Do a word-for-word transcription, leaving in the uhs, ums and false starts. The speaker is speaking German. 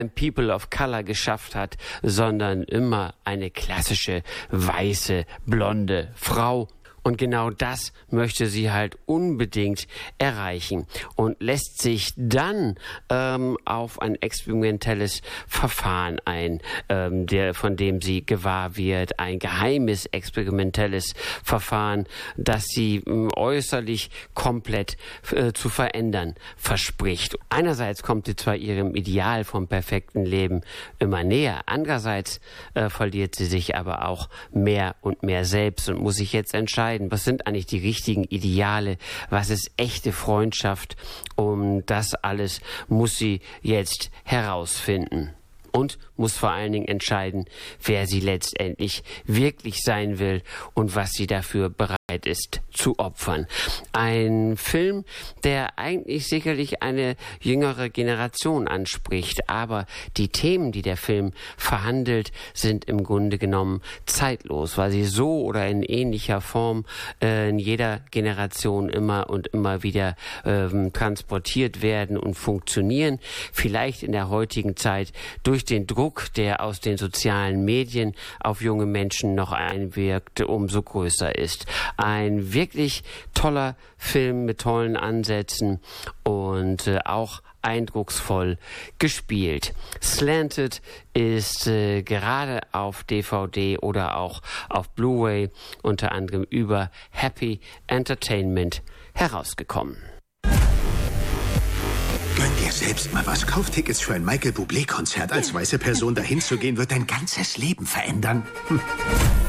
People of Color geschafft hat, sondern immer eine klassische, weiße, blonde Frau. Und genau das möchte sie halt unbedingt erreichen und lässt sich dann ähm, auf ein experimentelles Verfahren ein, ähm, der, von dem sie gewahr wird, ein geheimes experimentelles Verfahren, das sie äh, äußerlich komplett äh, zu verändern verspricht. Einerseits kommt sie zwar ihrem Ideal vom perfekten Leben immer näher, andererseits äh, verliert sie sich aber auch mehr und mehr selbst und muss sich jetzt entscheiden, was sind eigentlich die richtigen Ideale, was ist echte Freundschaft, um das alles muss sie jetzt herausfinden. Und muss vor allen Dingen entscheiden, wer sie letztendlich wirklich sein will und was sie dafür bereit ist zu opfern. Ein Film, der eigentlich sicherlich eine jüngere Generation anspricht, aber die Themen, die der Film verhandelt, sind im Grunde genommen zeitlos, weil sie so oder in ähnlicher Form äh, in jeder Generation immer und immer wieder ähm, transportiert werden und funktionieren. Vielleicht in der heutigen Zeit durch den Druck, der aus den sozialen Medien auf junge Menschen noch einwirkt, umso größer ist. Ein wirklich toller Film mit tollen Ansätzen und äh, auch eindrucksvoll gespielt. Slanted ist äh, gerade auf D V D oder auch auf Blu-ray unter anderem über Happy Entertainment herausgekommen. Gönn dir selbst mal was. Kauftickets für ein Michael Bublé-Konzert. Als weiße Person dahin zu gehen, wird dein ganzes Leben verändern. Hm.